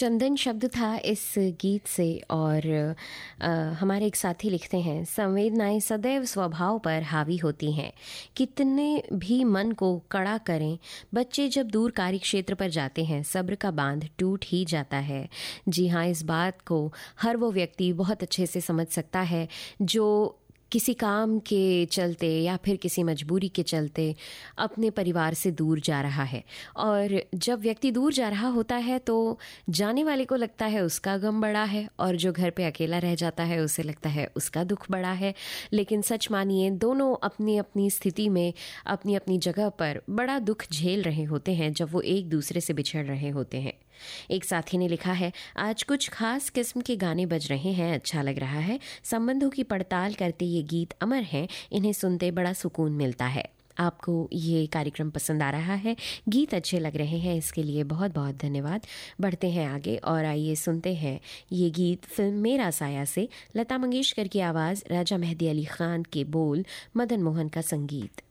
चंदन शब्द था इस गीत से। और हमारे एक साथी लिखते हैं, संवेदनाएं सदैव स्वभाव पर हावी होती हैं, कितने भी मन को कड़ा करें, बच्चे जब दूर कार्यक्षेत्र पर जाते हैं सब्र का बांध टूट ही जाता है। जी हाँ, इस बात को हर वो व्यक्ति बहुत अच्छे से समझ सकता है जो किसी काम के चलते या फिर किसी मजबूरी के चलते अपने परिवार से दूर जा रहा है। और जब व्यक्ति दूर जा रहा होता है तो जाने वाले को लगता है उसका गम बड़ा है, और जो घर पे अकेला रह जाता है उसे लगता है उसका दुख बड़ा है। लेकिन सच मानिए, दोनों अपनी अपनी स्थिति में अपनी अपनी जगह पर बड़ा दुख झेल रहे होते हैं जब वो एक दूसरे से बिछड़ रहे होते हैं। एक साथी ने लिखा है, आज कुछ खास किस्म के गाने बज रहे हैं, अच्छा लग रहा है। संबंधों की पड़ताल करते ये गीत अमर हैं, इन्हें सुनते बड़ा सुकून मिलता है। आपको ये कार्यक्रम पसंद आ रहा है, गीत अच्छे लग रहे हैं, इसके लिए बहुत बहुत धन्यवाद। बढ़ते हैं आगे और आइए सुनते हैं ये गीत फिल्म मेरा साया से। लता मंगेशकर की आवाज़, राजा मेहदी अली खान के बोल, मदन मोहन का संगीत।